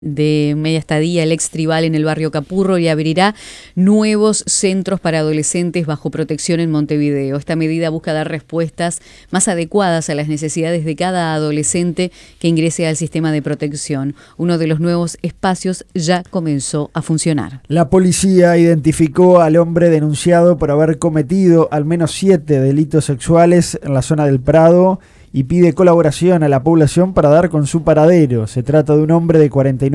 de media estadía, el ex Tribal en el barrio Capurro, y abrirá nuevos centros para adolescentes bajo protección en Montevideo. Esta medida busca dar respuestas más adecuadas a las necesidades de cada adolescente que ingrese al sistema de protección. Uno de los nuevos espacios ya comenzó a funcionar. La policía identificó al hombre denunciado por haber cometido al menos 7 delitos sexuales en la zona del Prado y pide colaboración a la población para dar con su paradero. Se trata de un hombre de 49